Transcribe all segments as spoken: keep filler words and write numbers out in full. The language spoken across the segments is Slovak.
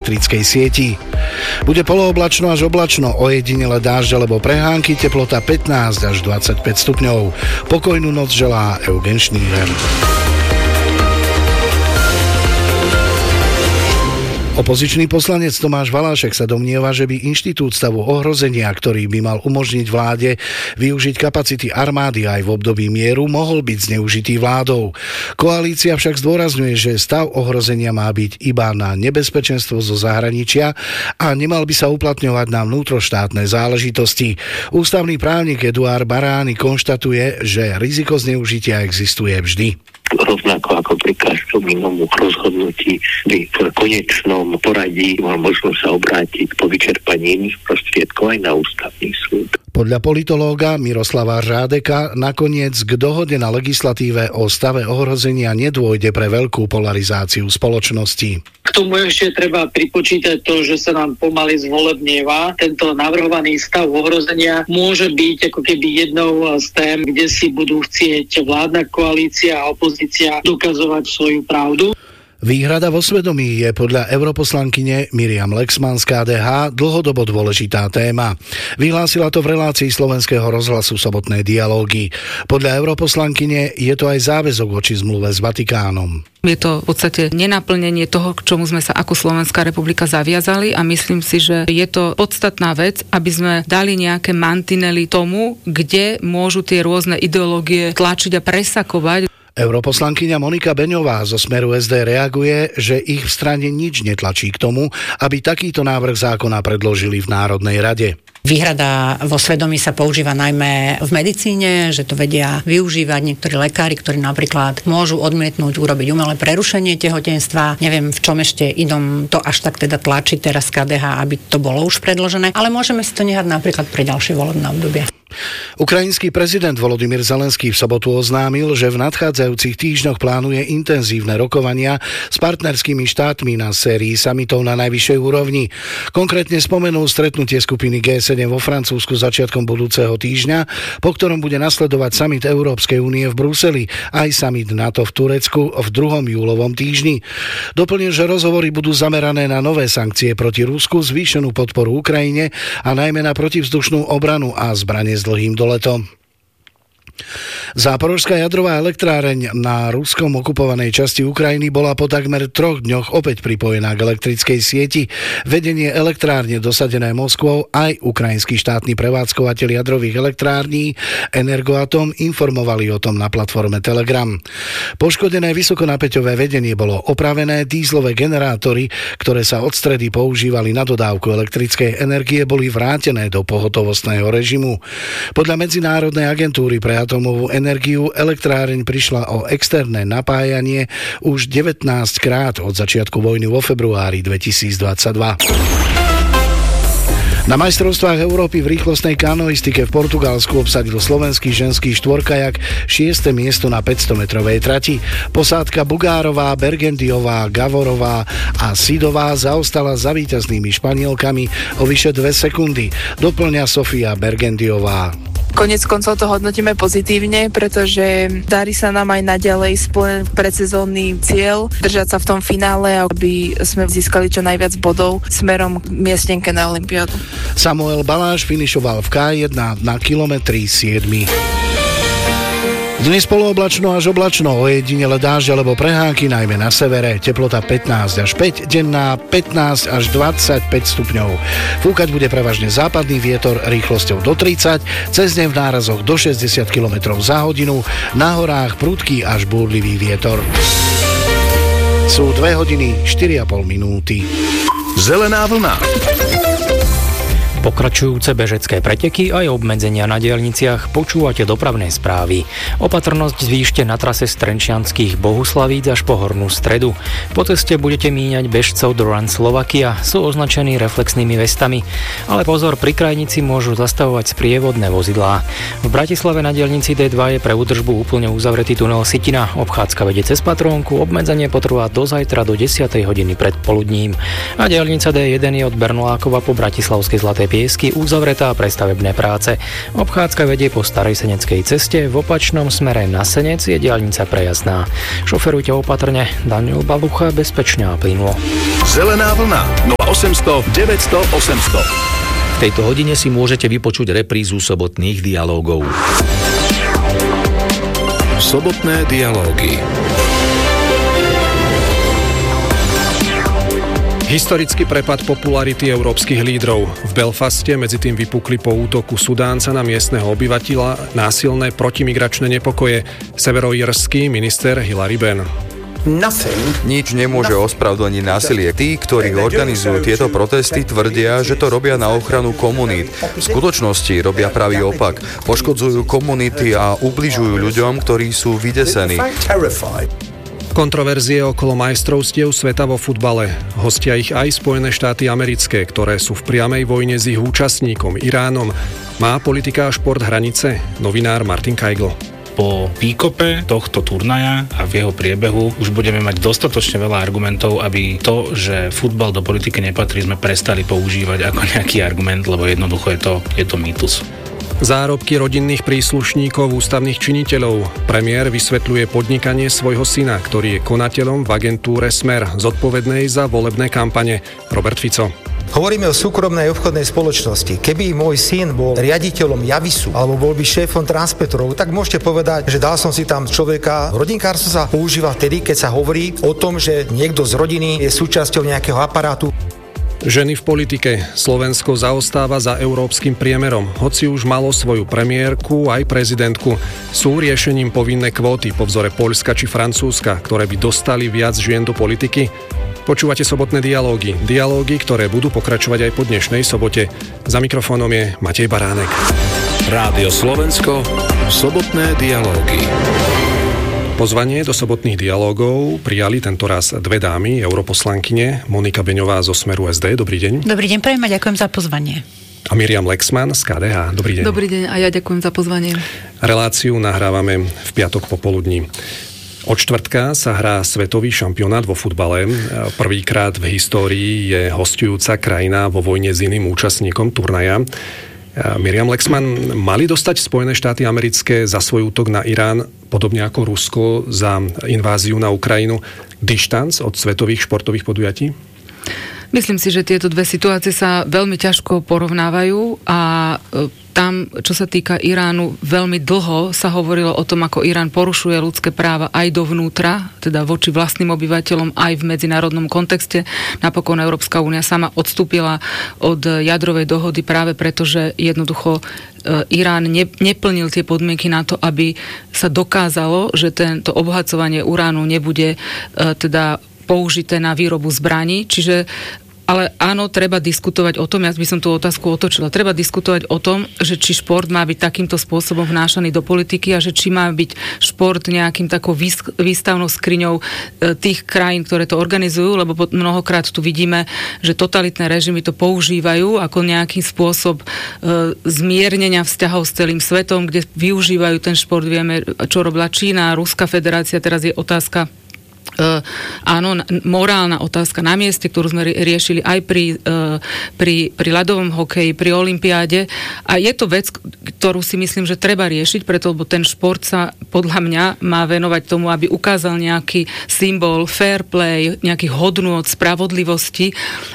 elektrickej sieti. Bude polooblačno až oblačno, ojedinele dážď alebo prehánky, teplota pätnásť až dvadsaťpäť stupňov. Pokojnú noc želá Eugen Šnírer. Opozičný poslanec Tomáš Valášek sa domnieva, že by inštitút stavu ohrozenia, ktorý by mal umožniť vláde využiť kapacity armády aj v období mieru, mohol byť zneužitý vládou. Koalícia však zdôrazňuje, že stav ohrozenia má byť iba na nebezpečenstvo zo zahraničia a nemal by sa uplatňovať na vnútroštátne záležitosti. Ústavný právnik Eduard Barány konštatuje, že riziko zneužitia existuje vždy. Rovnako ako pri každom inom rozhodnutí by v konečnom poradí mal možno sa obrátiť po vyčerpaní iných prostriedkov aj na ústavný súd. Podľa politológa Miroslava Řádeka nakoniec k dohode na legislatíve o stave ohrozenia nedôjde pre veľkú polarizáciu spoločnosti. K tomu ešte treba pripočítať to, že sa nám pomaly zvolebnieva. Tento navrhovaný stav ohrozenia môže byť ako keby jednou z tém, kde si budú chcieť vládna koalícia a opozícia dokazovať svoju pravdu. Výhrada vo svedomí je podľa europoslankyne Miriam Lexman z ká dé há dlhodobo dôležitá téma. Vyhlásila to v relácii Slovenského rozhlasu Sobotné dialógy. Podľa europoslankyne je to aj záväzok voči zmluve s Vatikánom. Je to v podstate nenaplnenie toho, k čomu sme sa ako Slovenská republika zaviazali a myslím si, že je to podstatná vec, aby sme dali nejaké mantinely tomu, kde môžu tie rôzne ideológie tlačiť a presakovať. Europoslankyňa Monika Beňová zo Smeru es dé reaguje, že ich v strane nič netlačí k tomu, aby takýto návrh zákona predložili v Národnej rade. Výhrada vo svedomí sa používa najmä v medicíne, že to vedia využívať niektorí lekári, ktorí napríklad môžu odmietnúť urobiť umelé prerušenie tehotenstva. Neviem, v čom ešte inom to až tak teda tlačí teraz ká dé há, aby to bolo už predložené, ale môžeme si to nehať napríklad pre ďalšie volebné obdobie. Ukrajinský prezident Volodymyr Zelenský v sobotu oznámil, že v nadchádzajúcich týždňoch plánuje intenzívne rokovania s partnerskými štátmi na sérii samitov na najvyššej úrovni. Konkrétne spomenul stretnutie skupiny gé sedem vo Francúzsku začiatkom budúceho týždňa, po ktorom bude nasledovať samit Európskej únie v Bruseli, aj samit NATO v Turecku v druhom júlovom týždni. Doplnil, že rozhovory budú zamerané na nové sankcie proti Rusku, zvýšenú podporu Ukrajine a najmä na protivzdušnú obranu a zbrane s dlhým doletom. Záporožská jadrová elektráreň na ruskom okupovanej časti Ukrajiny bola po takmer troch dňoch opäť pripojená k elektrickej sieti. Vedenie elektrárne dosadené Moskvou aj ukrajinskí štátni prevádzkovateľ jadrových elektrární Energoatom informovali o tom na platforme Telegram. Poškodené vysokonapäťové vedenie bolo opravené, dízlové generátory, ktoré sa od stredy používali na dodávku elektrickej energie, boli vrátené do pohotovostného režimu. Podľa Medzinárodnej agentúry pre atomovú energiu elektráreň prišla o externé napájanie už devätnásť krát od začiatku vojny vo februári dvetisícdvadsaťdva. Na majstrovstvách Európy v rýchlostnej kanoistike v Portugalsku obsadil slovenský ženský štvorkajak šieste miesto na päťstometrovej trati. Posádka Bugárová, Bergendiová, Gavorová a Sidová zaostala za víťaznými Španielkami o vyše dve sekundy. Doplňa Sofia Bergendiová. Konec koncov to hodnotíme pozitívne, pretože darí sa nám aj naďalej splniť predsezónny cieľ, držať sa v tom finále, aby sme získali čo najviac bodov smerom k miestnenke na olympiádu. Samuel Baláš finišoval v ká jeden na kilometri siedmy. Dnes polooblačno až oblačno, ojedinele dážď alebo prehánky, najmä na severe, teplota pätnásť až päť, denná pätnásť až dvadsaťpäť stupňov. Fúkať bude prevažne západný vietor rýchlosťou do tridsať, cez deň v nárazoch do šesťdesiat kilometrov za hodinu, na horách prudký až búrlivý vietor. Sú dve hodiny štyri a pol minúty. Zelená vlna. Pokračujúce bežecké preteky aj obmedzenia na diaľniciach, počúvate dopravné správy. Opatrnosť zvýšte na trase z Trenčianskych Bohuslavíc až po Hornú Stredu. Po ceste budete míňať bežcov do Run Slovakia, sú označení reflexnými vestami. Ale pozor, pri krajnici môžu zastavovať sprievodné vozidlá. V Bratislave na diaľnici dé dva je pre údržbu úplne uzavretý tunel Sitina. Obchádzka vedie cez Patrónku, obmedzenie potrvá do zajtra do desiatej hodiny pred poludním. A diaľnica dé jeden je od Bernolákova po Bratislavskej Zlatej Piesky uzavretá pre stavebné práce. Obchádzka vedie po Starej Seneckej ceste, v opačnom smere na Senec je diaľnica prejazdná. Šoferujte opatrne, Daniel Balucha, bezpečne a plynulo. Zelená vlna. No osemsto deväťsto osemsto. V tejto hodine si môžete vypočuť reprízu sobotných dialógov. Sobotné dialógy. Historický prepad popularity európskych lídrov. V Belfaste medzi tým vypukli po útoku Sudánca na miestneho obyvateľa násilné protimigračné nepokoje. Severoírský minister Hilary Benn. Nič nemôže ospravedlniť násilie. Tí, ktorí organizujú tieto protesty, tvrdia, že to robia na ochranu komunít. V skutočnosti robia pravý opak. Poškodzujú komunity a ubližujú ľuďom, ktorí sú vydesení. Kontroverzie okolo majstrovstiev sveta vo futbale. Hostia ich aj Spojené štáty americké, ktoré sú v priamej vojne s ich účastníkom Iránom. Má politika a šport hranice? Novinár Martin Kajgl. Po výkope tohto turnaja a v jeho priebehu už budeme mať dostatočne veľa argumentov, aby to, že futbal do politiky nepatrí, sme prestali používať ako nejaký argument, lebo jednoducho je to, je to mýtus. Zárobky rodinných príslušníkov ústavných činiteľov. Premiér vysvetľuje podnikanie svojho syna, ktorý je konateľom v agentúre Smer, zodpovednej za volebné kampane. Robert Fico. Hovoríme o súkromnej obchodnej spoločnosti. Keby môj syn bol riaditeľom Javisu alebo bol by šéfom Transpetrov, tak môžete povedať, že dal som si tam človeka. Rodinkárstvo sa používa vtedy, keď sa hovorí o tom, že niekto z rodiny je súčasťou nejakého aparátu. Ženy v politike. Slovensko zaostáva za európskym priemerom. Hoci už malo svoju premiérku aj prezidentku. Sú riešením povinné kvóty po vzore Poľska či Francúzska, ktoré by dostali viac žien do politiky? Počúvate sobotné dialógy. Dialógy, ktoré budú pokračovať aj po dnešnej sobote. Za mikrofónom je Matej Baránek. Rádio Slovensko, sobotné dialógy. Pozvanie do sobotných dialógov prijali tentoraz dve dámy, europoslankyne, Monika Beňová zo Smeru es dé. Dobrý deň. Dobrý deň, prajem a ďakujem za pozvanie. A Miriam Lexman z ká dé há. Dobrý deň. Dobrý deň a ja ďakujem za pozvanie. Reláciu nahrávame v piatok popoludní. Od štvrtka sa hrá svetový šampionát vo futbale. Prvýkrát v histórii je hosťujúca krajina vo vojne s iným účastníkom turnaja. Miriam Lexman, mali dostať Spojené štáty americké za svoj útok na Irán, podobne ako Rusko za inváziu na Ukrajinu, dištanc od svetových športových podujatí? Myslím si, že tieto dve situácie sa veľmi ťažko porovnávajú a tam, čo sa týka Iránu, veľmi dlho sa hovorilo o tom, ako Irán porušuje ľudské práva aj dovnútra, teda voči vlastným obyvateľom, aj v medzinárodnom kontexte. Napokon Európska únia sama odstúpila od jadrovej dohody práve preto, že jednoducho Irán ne, neplnil tie podmienky na to, aby sa dokázalo, že tento obohacovanie uránu nebude teda použité na výrobu zbraní, čiže ale áno, treba diskutovať o tom, ja by som tú otázku otočila, treba diskutovať o tom, že či šport má byť takýmto spôsobom vnášaný do politiky a že či má byť šport nejakým takou výstavnou skriňou tých krajín, ktoré to organizujú, lebo mnohokrát tu vidíme, že totalitné režimy to používajú ako nejaký spôsob zmiernenia vzťahov s celým svetom, kde využívajú ten šport. Vieme, čo robila Čína, Ruská federácia, teraz je otázka Uh, áno, morálna otázka na mieste, ktorú sme riešili aj pri, uh, pri, pri ľadovom hokeji, pri olympiáde. A je to vec, ktorú si myslím, že treba riešiť, preto, lebo ten šport sa podľa mňa má venovať tomu, aby ukázal nejaký symbol fair play, nejaký hodnôt spravodlivosti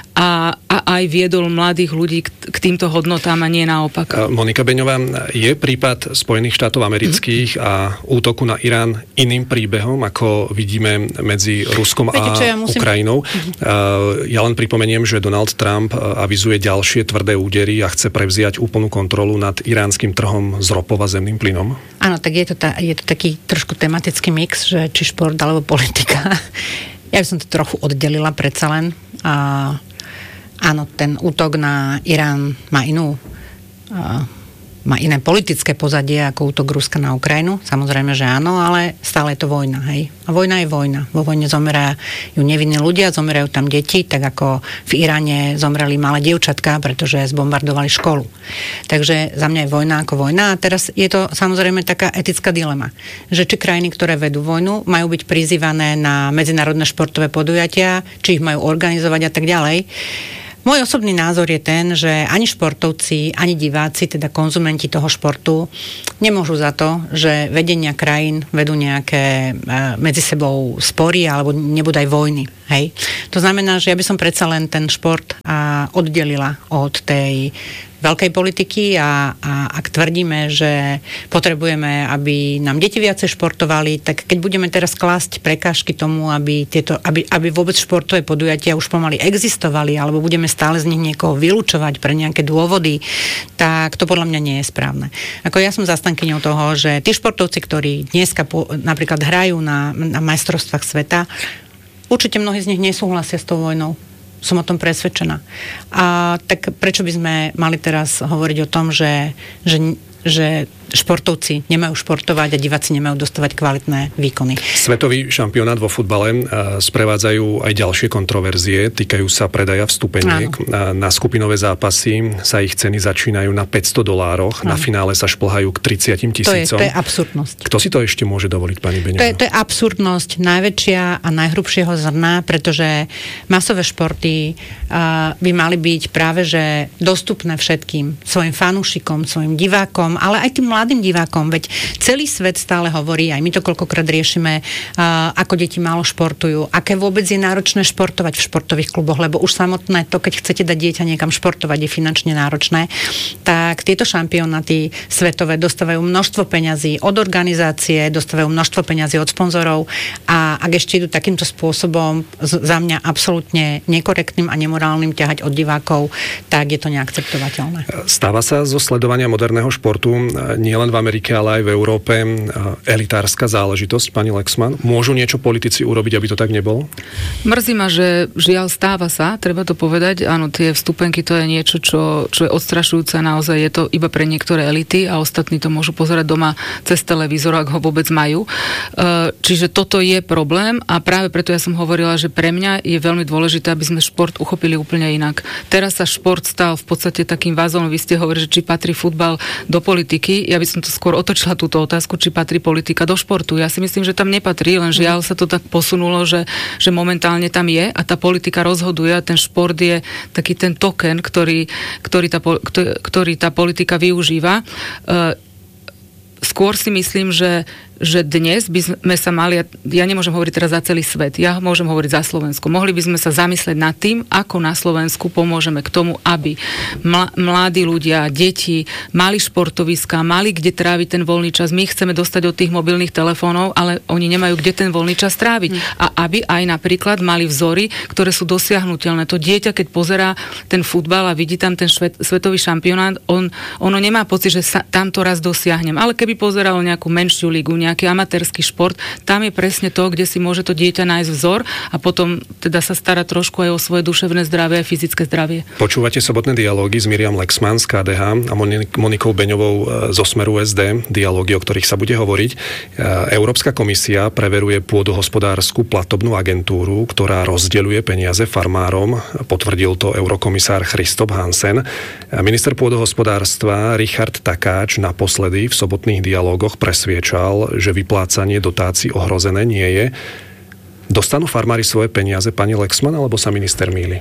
a, a aj viedol mladých ľudí k, k týmto hodnotám a nie naopak. Monika Beňová, je prípad Spojených štátov amerických mm-hmm. a útoku na Irán iným príbehom, ako vidíme medzi Ruskom Viete, a ja musím... Ukrajinou? Mm-hmm. Ja len pripomeniem, že Donald Trump avizuje ďalšie tvrdé údery a chce prevziať úplnú kontrolu nad iránskym trhom s ropou a zemným plynom. Áno, tak je to, ta, je to taký trošku tematický mix, že či šport alebo politika. Ja by som to trochu oddelila predsa len. A áno, ten útok na Irán má inú uh, má iné politické pozadie ako útok Ruska na Ukrajinu. Samozrejme, že áno, ale stále je to vojna, hej. A vojna je vojna. Vo vojne zomerajú nevinní ľudia, zomerajú tam deti, tak ako v Iráne zomreli malé dievčatka, pretože zbombardovali školu. Takže za mňa je vojna ako vojna. A teraz je to samozrejme taká etická dilema, že či krajiny, ktoré vedú vojnu, majú byť prizývané na medzinárodné športové podujatia, či ich majú organizovať a tak ďalej. Môj osobný názor je ten, že ani športovci, ani diváci, teda konzumenti toho športu, nemôžu za to, že vedenia krajín vedú nejaké medzi sebou spory alebo nebodaj vojny. Hej. To znamená, že ja by som predsa len ten šport a oddelila od tej veľkej politiky a, a ak tvrdíme, že potrebujeme, aby nám deti viacej športovali, tak keď budeme teraz klásť prekážky tomu, aby, tieto, aby, aby vôbec športové podujatia už pomaly existovali, alebo budeme stále z nich niekoho vylúčovať pre nejaké dôvody, tak to podľa mňa nie je správne. Ako ja som zastankyňou toho, že tí športovci, ktorí dneska po, napríklad hrajú na, na majstrovstvách sveta, určite mnohí z nich nesúhlasia s tou vojnou. Som o tom presvedčená. A tak prečo by sme mali teraz hovoriť o tom, že, že, že športovci nemajú športovať a diváci nemajú dostávať kvalitné výkony. Svetový šampionát vo futbale sprevádzajú aj ďalšie kontroverzie, týkajú sa predaja vstupeniek. Áno. Na skupinové zápasy sa ich ceny začínajú na päťsto dolároch, áno. Na finále sa šplhajú k tridsiatim tisícom. To je, to je absurdnosť. Kto si to ešte môže dovoliť, pani Beňová? To je, to je absurdnosť najväčšia a najhrubšieho zrna, pretože masové športy uh, by mali byť práve že dostupné všetkým svojim fanúšikom, svojim divákom, ale aj tým mladým divákom, veď celý svet stále hovorí, aj my to koľkokrát riešime, uh, ako deti málo športujú, aké vôbec je náročné športovať v športových kluboch, lebo už samotné to, keď chcete dať dieťa niekam športovať, je finančne náročné, tak tieto šampionáty svetové dostávajú množstvo peňazí od organizácie, dostávajú množstvo peňazí od sponzorov a ak ešte idú takýmto spôsobom za mňa absolútne nekorektným a nemorálnym ťahať od divákov, tak je to neakceptovateľné. Stáva sa zo sledovania moderného športu nielen v Amerike, ale aj v Európe elitárska záležitosť, pani Lexman. Môžu niečo politici urobiť, aby to tak nebolo? Mrzí ma, že žiaľ stáva sa, treba to povedať. Áno, tie vstupenky to je niečo, čo, čo je odstrašujúce. Naozaj je to iba pre niektoré elity a ostatní to môžu pozerať doma cez televízor, ak ho vôbec majú. Čiže toto je problém a práve preto ja som hovorila, že pre mňa je veľmi dôležité, aby sme šport uchopili úplne inak. Teraz sa šport stal v podstate takým vazom. Vy ste hovorili, že či patrí futbal do politiky. Ja by som to skôr otočila túto otázku, či patrí politika do športu. Ja si myslím, že tam nepatrí, len žiaľ sa to tak posunulo, že, že momentálne tam je a tá politika rozhoduje a ten šport je taký ten token, ktorý, ktorý, tá, ktorý tá politika využíva. Skôr si myslím, že že dnes by sme sa mali, ja nemôžem hovoriť teraz za celý svet, ja môžem hovoriť za Slovensko. Mohli by sme sa zamyslieť nad tým, ako na Slovensku pomôžeme k tomu, aby mladí ľudia, deti mali športoviská, mali kde tráviť ten voľný čas. My chceme dostať od tých mobilných telefónov, ale oni nemajú kde ten voľný čas tráviť. Mm. A aby aj napríklad mali vzory, ktoré sú dosiahnuteľné. To dieťa, keď pozerá ten futbal a vidí tam ten švet, svetový šampionát, on, ono nemá pocit, že sa tam to raz dosiahnem. Ale keby pozeralo nejakú menšiu ligu, nejaký amatérsky šport, tam je presne to, kde si môže to dieťa nájsť vzor a potom teda sa stará trošku aj o svoje duševné zdravie a fyzické zdravie. Počúvate sobotné dialógy s Miriam Lexman z ká dé há a Monikou Beňovou zo Smeru es dé, dialógy, o ktorých sa bude hovoriť. Európska komisia preveruje pôdohospodársku platobnú agentúru, ktorá rozdeľuje peniaze farmárom. Potvrdil to eurokomisár Christoph Hansen. Minister pôdohospodárstva Richard Takáč naposledy v sobotných dialógoch presviečal, že vyplácanie dotácií ohrozené nie je. Dostanú farmári svoje peniaze, pani Lexman, alebo sa minister mýli?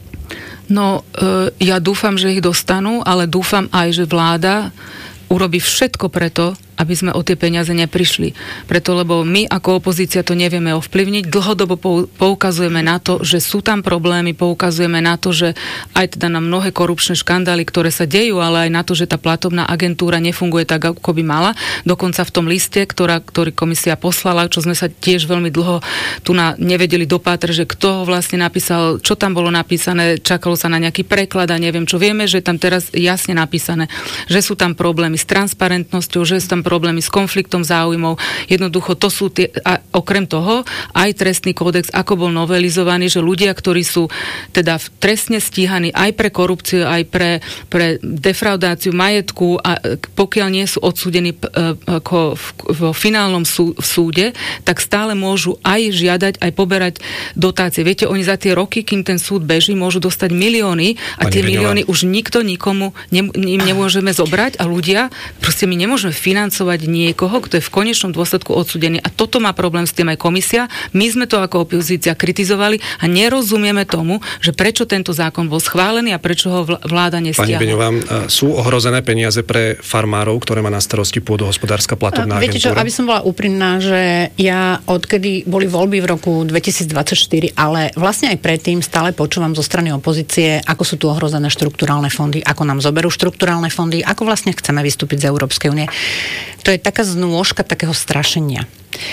No, e, ja dúfam, že ich dostanú, ale dúfam aj, že vláda urobí všetko preto, aby sme o tie peniaze neprišli. Preto, lebo my ako opozícia to nevieme ovplyvniť. Dlhodobo poukazujeme na to, že sú tam problémy, poukazujeme na to, že aj teda na mnohé korupčné škandály, ktoré sa dejú, ale aj na to, že tá platobná agentúra nefunguje tak, ako by mala. Dokonca v tom liste, ktorá, ktorý komisia poslala, čo sme sa tiež veľmi dlho tu na, nevedeli dopátrať, že kto ho vlastne napísal, čo tam bolo napísané, čakalo sa na nejaký preklad a neviem čo. Vieme, že tam teraz jasne napísané, že sú tam problémy s transparentnosťou, že sú tam problémy s konfliktom záujmov. Jednoducho to sú tie, a okrem toho aj trestný kódex, ako bol novelizovaný, že ľudia, ktorí sú teda trestne stíhaní aj pre korupciu, aj pre, pre defraudáciu majetku a pokiaľ nie sú odsúdení ako vo finálnom sú, v súde, tak stále môžu aj žiadať, aj poberať dotácie. Viete, oni za tie roky, kým ten súd beží, môžu dostať milióny a Pani tie Beňová. Milióny už nikto nikomu ne, im nemôžeme zobrať a ľudia, proste my nemôžeme financovať financovať niekoho, kto je v konečnom dôsledku odsúdený. A toto má problém s tým aj komisia. My sme to ako opozícia kritizovali a nerozumieme tomu, že prečo tento zákon bol schválený a prečo ho vláda nestiahla. Pani Beňová, sú ohrozené peniaze pre farmárov, ktoré má na starosti pôdohospodárska platobná agentúra? Viete čo, aby som bola úprimná, že ja odkedy boli voľby v roku dvetisícdvadsaťštyri, ale vlastne aj predtým stále počúvam zo strany opozície, ako sú tu ohrozené štrukturálne fondy, ako nám zoberú štrukturálne fondy, ako vlastne chceme vystúpiť z Európskej únie. To je taká znôžka takého strašenia.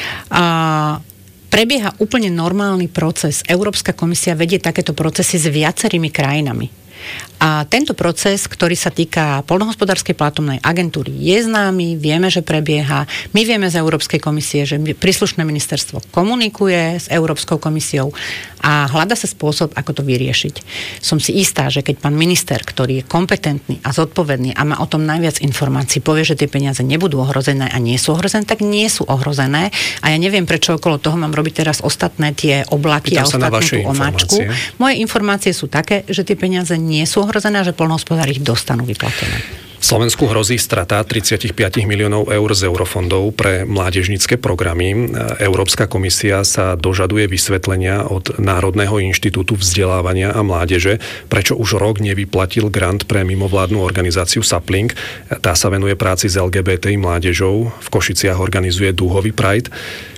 A prebieha úplne normálny proces. Európska komisia vedie takéto procesy s viacerými krajinami. A tento proces, ktorý sa týka poľnohospodárskej platobnej agentúry, je známy, vieme, že prebieha. My vieme z Európskej komisie, že príslušné ministerstvo komunikuje s Európskou komisiou a hľada sa spôsob, ako to vyriešiť. Som si istá, že keď pán minister, ktorý je kompetentný a zodpovedný a má o tom najviac informácií, povie, že tie peniaze nebudú ohrozené a nie sú ohrozené, tak nie sú ohrozené. A ja neviem, prečo okolo toho mám robiť teraz ostatné tie oblaky a ostatnú tú omáčku. Moje informácie sú také, že tie peniaze nie sú ohrozené a že poľnohospodári ich dostanú vyplatené. Slovensku hrozí strata tridsaťpäť miliónov eur z eurofondov pre mládežnícke programy. Európska komisia sa dožaduje vysvetlenia od Národného inštitútu vzdelávania a mládeže, prečo už rok nevyplatil grant pre mimovládnu organizáciu Sapling. Tá sa venuje práci s el gé bé té mládežou. V Košiciach organizuje Dúhový Pride.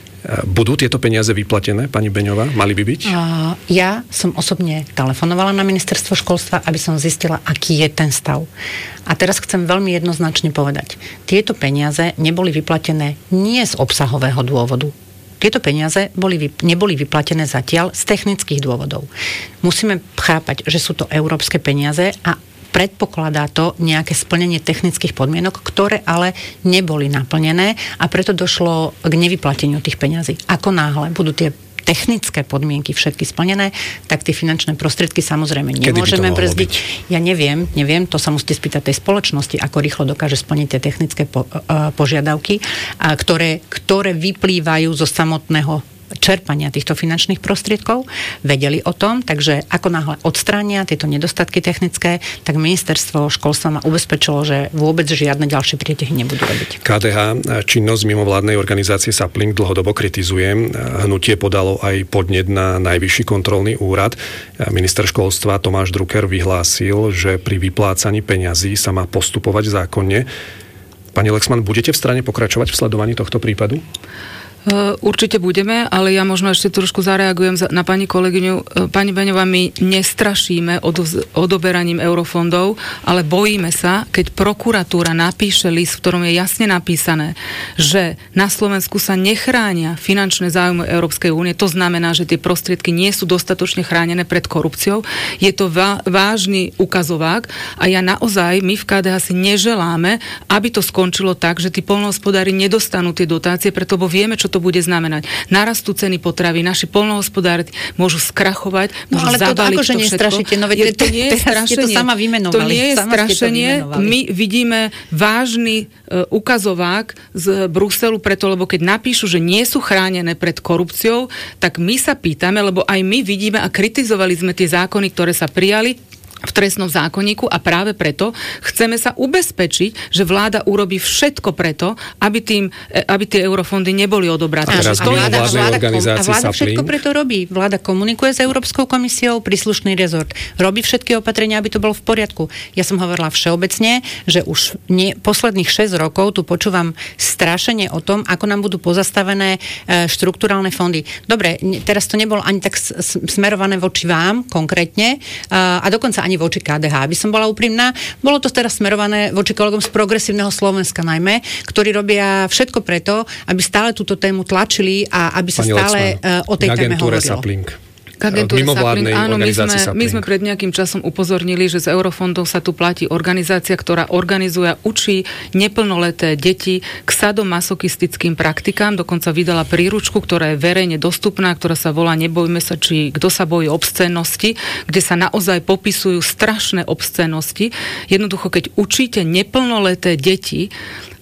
Budú tieto peniaze vyplatené, pani Beňová? Mali by byť? Uh, ja som osobne telefonovala na ministerstvo školstva, aby som zistila, aký je ten stav. A teraz chcem veľmi jednoznačne povedať. Tieto peniaze neboli vyplatené nie z obsahového dôvodu. Tieto peniaze boli, neboli vyplatené zatiaľ z technických dôvodov. Musíme chápať, že sú to európske peniaze a predpokladá to nejaké splnenie technických podmienok, ktoré ale neboli naplnené a preto došlo k nevyplateniu tých peňazí. Ako náhle budú tie technické podmienky všetky splnené, tak tie finančné prostriedky samozrejme nemôžeme brzdiť. Ja neviem, neviem, to sa musíte spýtať tej spoločnosti, ako rýchlo dokáže splniť tie technické po, uh, požiadavky, a ktoré, ktoré vyplývajú zo samotného čerpania týchto finančných prostriedkov, vedeli o tom, takže ako náhle odstránia tieto nedostatky technické, tak ministerstvo školstva ma ubezpečilo, že vôbec žiadne ďalšie prietehy nebudú robiť. ká dé há činnosť mimovládnej organizácie Sapling dlhodobo kritizuje. Hnutie podalo aj podnet na Najvyšší kontrolný úrad. Minister školstva Tomáš Drucker vyhlásil, že pri vyplácaní peňazí sa má postupovať zákonne. Pani Lexman, budete v strane pokračovať v sledovaní tohto prípadu? Určite budeme, ale ja možno ešte trošku zareagujem na pani kolegyňu. Pani Beňová, my nestrašíme odoberaním eurofondov, ale bojíme sa, keď prokuratúra napíše list, v ktorom je jasne napísané, že na Slovensku sa nechránia finančné záujmy Európskej únie. To znamená, že tie prostriedky nie sú dostatočne chránené pred korupciou. Je to vážny ukazovák a ja naozaj, my v ká dé há si neželáme, aby to skončilo tak, že tí poľnohospodári nedostanú tie dotácie, preto lebo vieme, čo to bude znamenať. Narastú ceny potravy, naši poľnohospodári môžu skrachovať, môžu no, ale zabaliť to, akože to všetko. nestrašíte, no, je, to nie je strašenie. To sama vymenovali. To nie je sama strašenie. My vidíme vážny uh, ukazovák z Bruselu, preto, lebo keď napíšu, že nie sú chránené pred korupciou, tak my sa pýtame, lebo aj my vidíme a kritizovali sme tie zákony, ktoré sa prijali v trestnom zákonníku a práve preto chceme sa ubezpečiť, že vláda urobí všetko preto, aby, tým, aby tie eurofondy neboli odobraté. A teraz a vláda, vláda, a vláda všetko Sapling. preto robí. Vláda komunikuje s Európskou komisiou, príslušný rezort robí všetky opatrenia, aby to bolo v poriadku. Ja som hovorila všeobecne, že už nie, posledných šesť rokov tu počúvam strašenie o tom, ako nám budú pozastavené e, štrukturálne fondy. Dobre, teraz to nebolo ani tak smerované voči vám konkrétne e, a dokonca ani voči ká dé há. Aby som bola úprimná, bolo to teraz smerované voči kolegom z Progresívneho Slovenska najmä, ktorí robia všetko preto, aby stále túto tému tlačili a aby sa Pani stále Lexman, o tej téme hovorilo. Sapling. Agentúre Sapling, áno, my sme, my sme pred nejakým časom upozornili, že z eurofondov sa tu platí organizácia, ktorá organizuje a učí neplnoleté deti k sadomasochistickým praktikám, dokonca vydala príručku, ktorá je verejne dostupná, ktorá sa volá Nebojme sa, či kto sa bojí obscénnosti, kde sa naozaj popisujú strašné obscénosti. Jednoducho, keď učíte neplnoleté deti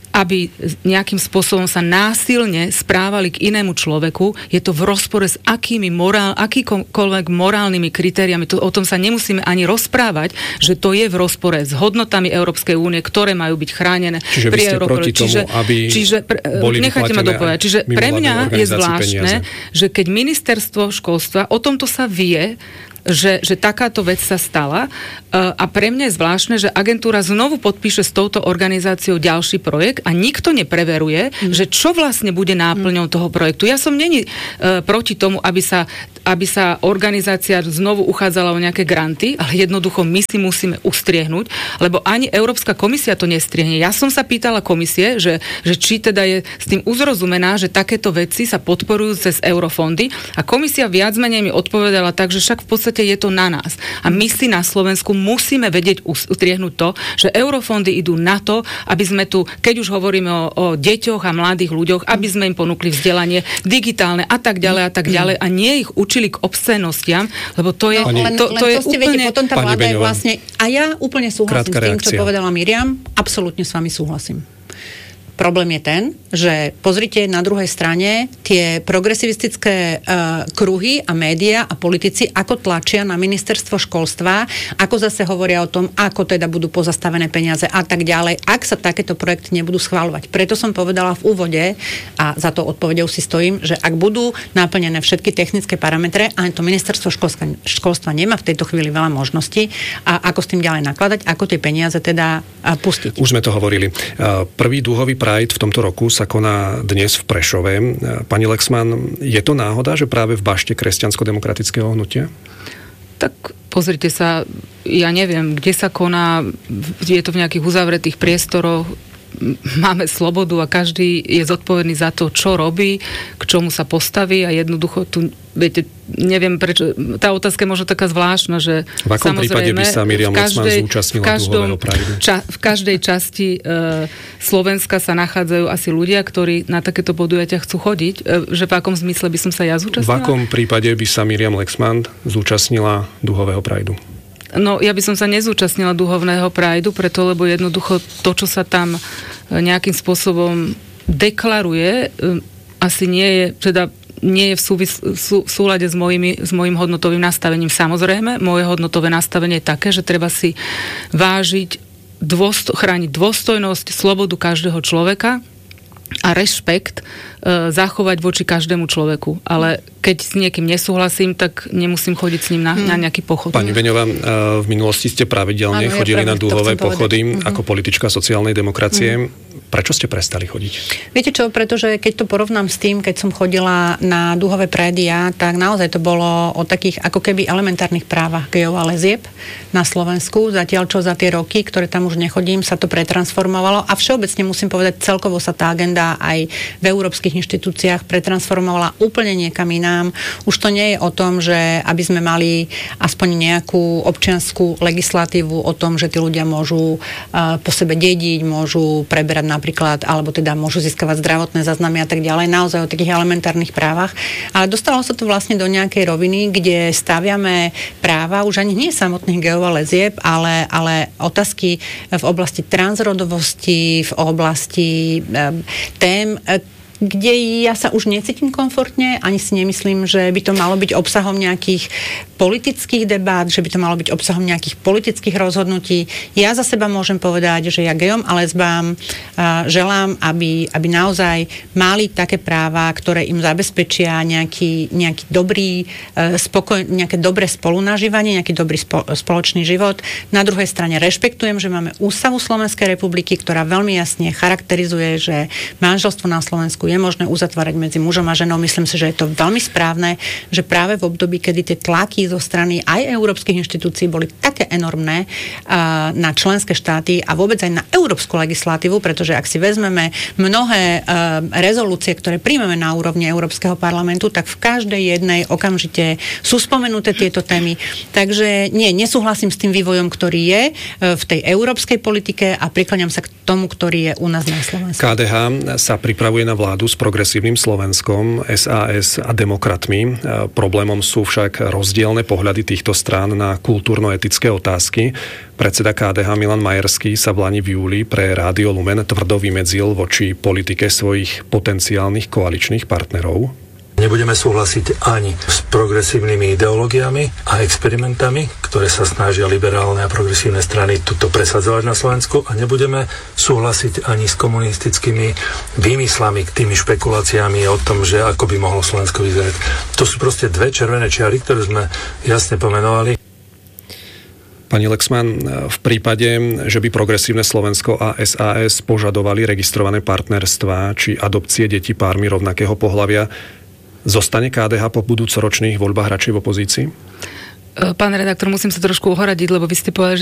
aby nejakým spôsobom sa násilne správali k inému človeku, je to v rozpore s akými morál, akýkoľvek morálnymi kritériami. To, o tom sa nemusíme ani rozprávať, že to je v rozpore s hodnotami Európskej únie, ktoré majú byť chránené čiže pri Európe. Čiže, aby čiže pre, nechajte ma dopovedať. Čiže pre mňa je zvláštne, peniaze. Že keď ministerstvo školstva, o tomto sa vie, Že, že takáto vec sa stala a pre mňa je zvláštne, že agentúra znovu podpíše s touto organizáciou ďalší projekt a nikto nepreveruje, mm. že čo vlastne bude náplňou mm. toho projektu. Ja som není uh, proti tomu, aby sa, aby sa organizácia znovu uchádzala o nejaké granty, ale jednoducho my si musíme ustriehnúť, lebo ani Európska komisia to nestriehne. Ja som sa pýtala komisie, že, že či teda je s tým uzrozumená, že takéto veci sa podporujú cez eurofondy a komisia viac menej mi odpovedala tak, že však v podstate je to na nás. A my si na Slovensku musíme vedieť ustriehnúť to, že eurofondy idú na to, aby sme tu, keď už hovoríme o, o deťoch a mladých ľuďoch, aby sme im ponúkli vzdelanie digitálne a tak ďalej a tak ďalej a nie ich učili k obscénostiam, lebo to je, no, len, to, len to to je ste úplne... Viete, potom tá vláda je vlastne... A ja úplne súhlasím s tým, čo povedala Miriam. Absolútne s vami súhlasím. Problém je ten, že pozrite na druhej strane tie progresivistické uh, kruhy a médiá a politici, ako tlačia na ministerstvo školstva, ako zase hovoria o tom, ako teda budú pozastavené peniaze a tak ďalej, ak sa takéto projekty nebudú schvaľovať. Preto som povedala v úvode, a za to odpovedou si stojím, že ak budú naplnené všetky technické parametre, a to ministerstvo školstva, školstva nemá v tejto chvíli veľa možností, a ako s tým ďalej nakladať, ako tie peniaze teda pustiť. Už sme to hovorili. Prvý dúhový Pride v tomto roku sa koná dnes v Prešove. Pani Lexman, je to náhoda, že práve v bašte kresťansko-demokratického hnutia? Tak pozrite sa, ja neviem, kde sa koná, je to v nejakých uzavretých priestoroch, máme slobodu a každý je zodpovedný za to, čo robí, k čomu sa postaví a jednoducho tu, viete, neviem prečo, tá otázka je možno taká zvláštna, že v akom prípade by sa Miriam Lexman zúčastnila dúhového Prideu? Ča, v každej časti e, Slovenska sa nachádzajú asi ľudia, ktorí na takéto podujatia chcú chodiť, e, že v akom zmysle by som sa ja zúčastnila? V akom prípade by sa Miriam Lexman zúčastnila dúhového Prideu? No, ja by som sa nezúčastnila duhovného Prideu, preto, lebo jednoducho to, čo sa tam nejakým spôsobom deklaruje, asi nie je, teda nie je v, súvis, sú, v súlade s, mojimi, s mojim hodnotovým nastavením. Samozrejme, moje hodnotové nastavenie je také, že treba si vážiť, dôsto, chrániť dôstojnosť, slobodu každého človeka a rešpekt e, zachovať voči každému človeku. Ale keď s niekým nesúhlasím, tak nemusím chodiť s ním na, hmm. na nejaký pochod. Pani Beňová, v minulosti ste pravidelne ano, chodili ja na dúhové pochody uh-huh. ako politička sociálnej demokracie. Uh-huh. Prečo ste prestali chodiť? Viete čo, pretože keď to porovnám s tým, keď som chodila na dúhové prédia, tak naozaj to bolo o takých ako keby elementárnych právach gejov a lezieb na Slovensku. Zatiaľ čo za tie roky, ktoré tam už nechodím, sa to pretransformovalo a všeobecne musím povedať, celkovo sa tá agenda aj v európskych inštitúciách pretransformovala úplne niekam inám. Už to nie je o tom, že aby sme mali aspoň nejakú občiansku legislatívu o tom, že tí ľudia môžu uh, po sebe dediť, môžu preberať napríklad, alebo teda môžu získavať zdravotné záznamy a tak ďalej, naozaj o takých elementárnych právach. Ale dostalo sa to vlastne do nejakej roviny, kde staviame práva už ani nie samotných gejov a lezieb, ale, ale otázky v oblasti transrodovosti, v oblasti um, tém, kde ja sa už necítim komfortne, ani si nemyslím, že by to malo byť obsahom nejakých politických debát, že by to malo byť obsahom nejakých politických rozhodnutí. Ja za seba môžem povedať, že ja gejom a lesbám želám, aby, aby naozaj mali také práva, ktoré im zabezpečia nejaký, nejaký dobrý, spokoj, nejaké dobré spolunažívanie, nejaký dobrý spo, spoločný život. Na druhej strane rešpektujem, že máme Ústavu Slovenskej republiky, ktorá veľmi jasne charakterizuje, že manželstvo na Slovensku je možné uzatvárať medzi mužom a ženou. Myslím si, že je to veľmi správne, že práve v období, kedy tie tlaky zo strany aj európskych inštitúcií boli také enormné uh, na členské štáty a vôbec aj na európsku legislatívu, pretože ak si vezmeme mnohé uh, rezolúcie, ktoré príjmeme na úrovni Európskeho parlamentu, tak v každej jednej okamžite sú spomenuté tieto témy. Takže nie, nesúhlasím s tým vývojom, ktorý je uh, v tej európskej politike a prikláňam sa k tomu, ktorý je u nás na Slovensku. ká dé há sa pripravuje na vládu vládu s Progresívnym Slovenskom, es a es a demokratmi. Problémom sú však rozdielne pohľady týchto strán na kultúrno-etické otázky. Predseda ká dé há Milan Majerský sa v lani v júli pre Rádio Lumen tvrdo vymedzil voči politike svojich potenciálnych koaličných partnerov. Nebudeme súhlasiť ani s progresívnymi ideológiami a experimentami, ktoré sa snažia liberálne a progresívne strany tuto presadzovať na Slovensku, a nebudeme súhlasiť ani s komunistickými výmyslami, tými špekuláciami o tom, že ako by mohlo Slovensko vyzerať. To sú proste dve červené čiary, ktoré sme jasne pomenovali. Pani Lexman, v prípade, že by Progresívne Slovensko a es a es požadovali registrované partnerstvá či adopcie detí pármi rovnakého pohlavia, zostane ká dé há po budúcoročných voľbách radšej v opozícii? Pán redaktor, musím sa trošku ohradiť, lebo vy ste povedali, že